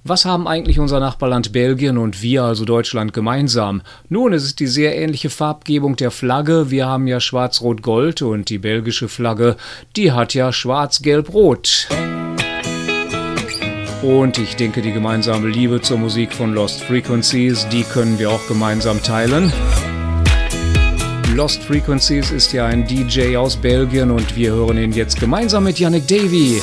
Was haben eigentlich unser Nachbarland Belgien und wir, also Deutschland, gemeinsam? Nun, es ist die sehr ähnliche Farbgebung der Flagge. Wir haben ja Schwarz-Rot-Gold und die belgische Flagge, die hat ja Schwarz-Gelb-Rot. Und ich denke, die gemeinsame Liebe zur Musik von Lost Frequencies, die können wir auch gemeinsam teilen. Lost Frequencies ist ja ein DJ aus Belgien und wir hören ihn jetzt gemeinsam mit Yannick Davy.